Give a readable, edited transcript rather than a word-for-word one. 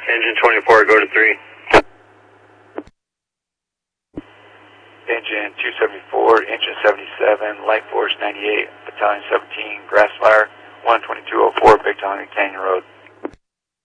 Engine 24, go to 3. Engine 274, engine 77, Light Force 98, Battalion 17, Grass Fire, 12204, Big Tongue Canyon Road.